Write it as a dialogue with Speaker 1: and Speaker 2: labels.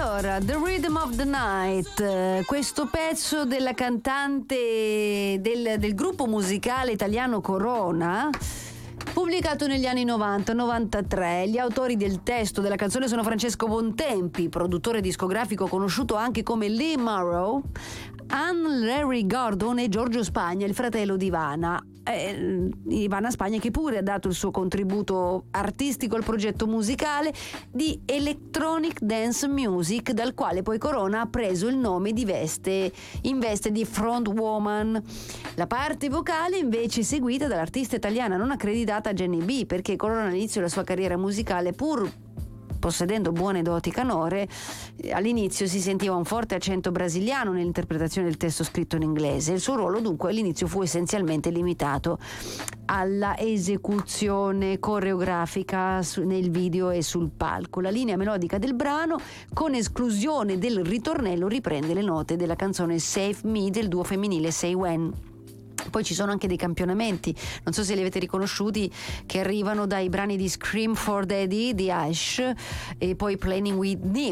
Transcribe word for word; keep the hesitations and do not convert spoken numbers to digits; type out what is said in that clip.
Speaker 1: Allora, The Rhythm of the Night, questo pezzo della cantante del, del gruppo musicale italiano Corona, pubblicato negli anni novanta novantatré. Gli autori del testo della canzone sono Francesco Bontempi, produttore discografico conosciuto anche come Lee Morrow, Ann Larry Gordon e Giorgio Spagna, il fratello di Ivana. Eh, Ivana Spagna, che pure ha dato il suo contributo artistico al progetto musicale di Electronic Dance Music, dal quale poi Corona ha preso il nome di veste in veste di frontwoman. La parte vocale invece è seguita dall'artista italiana non accreditata Jenny B, perché Corona all'inizio della sua carriera musicale, pur possedendo buone doti canore, all'inizio si sentiva un forte accento brasiliano nell'interpretazione del testo scritto in inglese. Il suo ruolo dunque all'inizio fu essenzialmente limitato alla esecuzione coreografica nel video e sul palco. La linea melodica del brano, con esclusione del ritornello, riprende le note della canzone Save Me del duo femminile Say When. Poi ci sono anche dei campionamenti, non so se li avete riconosciuti, che arrivano dai brani di Scream for Daddy di Ash e poi Playing with Nip